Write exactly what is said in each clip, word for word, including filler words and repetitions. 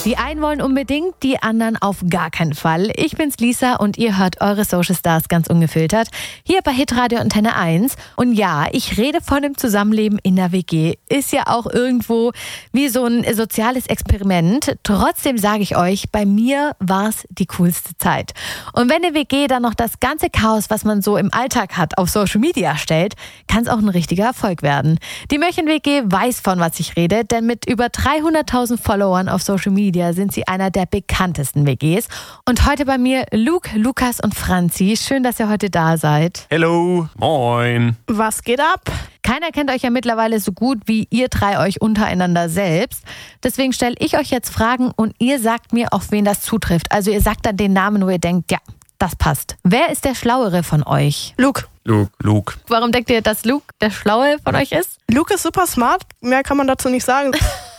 Die einen wollen unbedingt, die anderen auf gar keinen Fall. Ich bin's Lisa und ihr hört eure Social Stars ganz ungefiltert hier bei Hitradio Antenne eins. Und ja, ich rede von dem Zusammenleben in der W G. Ist ja auch irgendwo wie so ein soziales Experiment. Trotzdem sage ich euch, bei mir war's die coolste Zeit. Und wenn eine W G dann noch das ganze Chaos, was man so im Alltag hat, auf Social Media stellt, kann es auch ein richtiger Erfolg werden. Die Mörchen-W G weiß, von was ich rede, denn mit über dreihunderttausend Followern auf Social Media sind sie einer der bekanntesten W Gs. Und heute bei mir Luke, Lukas und Franzi. Schön, dass ihr heute da seid. Hello, moin. Was geht ab? Keiner kennt euch ja mittlerweile so gut wie ihr drei euch untereinander selbst. Deswegen stelle ich euch jetzt Fragen und ihr sagt mir, auf wen das zutrifft. Also ihr sagt dann den Namen, wo ihr denkt, ja, das passt. Wer ist der Schlauere von euch? Luke. Luke. Luke. Warum denkt ihr, dass Luke der Schlaue von euch ist? Luke ist super smart. Mehr kann man dazu nicht sagen.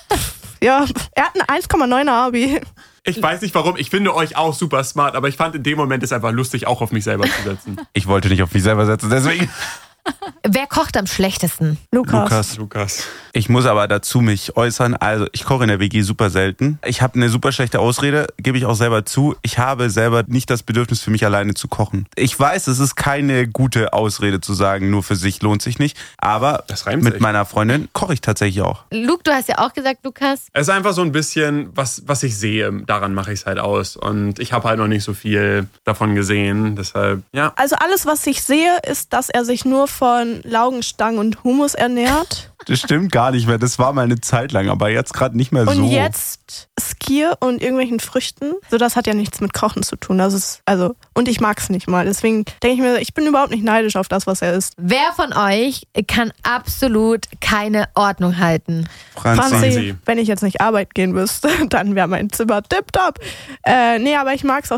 Ja, er hat ein eins Komma neuner Abi. Ich weiß nicht warum, ich finde euch auch super smart, aber ich fand in dem Moment es einfach lustig, auch auf mich selber zu setzen. Ich wollte nicht auf mich selber setzen, deswegen. Wer kocht am schlechtesten? Lukas. Lukas. Lukas. Ich muss aber dazu mich äußern, also ich koche in der W G super selten. Ich habe eine super schlechte Ausrede, gebe ich auch selber zu. Ich habe selber nicht das Bedürfnis für mich alleine zu kochen. Ich weiß, es ist keine gute Ausrede zu sagen, nur für sich lohnt sich nicht. Aber Das reimt mit sich. meiner Freundin koche ich tatsächlich auch. Luke, du hast ja auch gesagt, Lukas. Es ist einfach so ein bisschen, was, was ich sehe, daran mache ich es halt aus. Und ich habe halt noch nicht so viel davon gesehen, deshalb, ja. Also alles, was ich sehe, ist, dass er sich nur von Laugenstangen und Hummus ernährt. Das stimmt gar nicht mehr, das war mal eine Zeit lang, aber jetzt gerade nicht mehr so. Und jetzt Skier und irgendwelchen Früchten. So, das hat ja nichts mit Kochen zu tun. Das ist, also, und ich mag es nicht mal. Deswegen denke ich mir, ich bin überhaupt nicht neidisch auf das, was er isst. Wer von euch kann absolut keine Ordnung halten? Franzi. Franzi, Franzi. wenn ich jetzt nicht arbeiten gehen müsste, dann wäre mein Zimmer tipptopp. Äh, nee, aber ich mag es